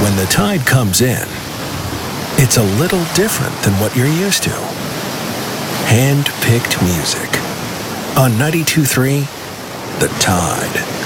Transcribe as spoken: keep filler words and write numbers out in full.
when the tide comes in, it's a little different than what you're used to. Hand-picked music on ninety-two point three The Tide.